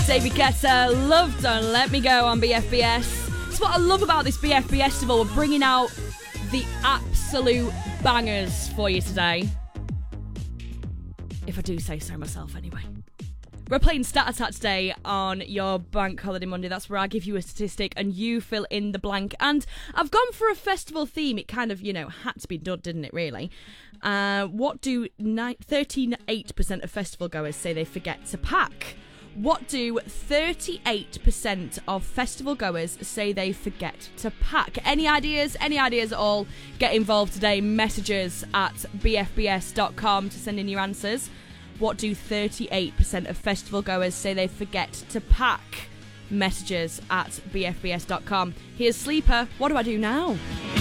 David Guetta, Love Don't Let Me Go on BFBS. That's what I love about this BFBS festival. We're bringing out the absolute bangers for you today. If I do say so myself anyway. We're playing Stat Attack today on your Bank Holiday Monday. That's where I give you a statistic and you fill in the blank. And I've gone for a festival theme. It kind of, had to be done, didn't it, really? What do 38% of festival goers say they forget to pack? What do 38% of festival goers say they forget to pack? Any ideas? Any ideas at all? Get involved today. Messages at bfbs.com to send in your answers. What do 38% of festival goers say they forget to pack? Messages at bfbs.com. Here's Sleeper. What do I do now?